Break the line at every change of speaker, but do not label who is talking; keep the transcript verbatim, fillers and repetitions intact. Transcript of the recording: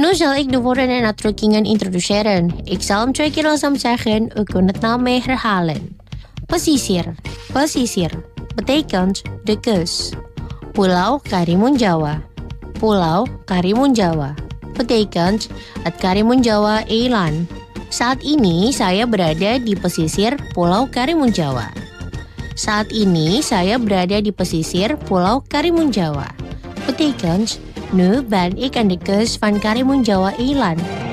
Nu zal ik de woorden en uitdrukkingen introduceren. Ik zal hem twee keer langzaam zeggen, u kunt het nou mee herhalen. Pesisir, pesisir, betekent de kust. Pulau Karimun Jawa, Pulau Karimun Jawa, betekent het Karimun Jawa eiland. Saat ini saya berada di pesisir Pulau Karimun Jawa. Saat ini saya berada di pesisir Pulau Karimun Jawa. Betekent, nu ben ik aan de kust van Karimun Jawa eiland.